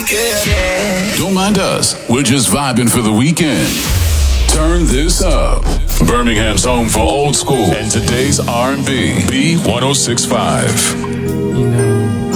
Don't mind us. We're just vibing for the weekend. Turn this up. Birmingham's home for old school and today's R&B. B1065. You know,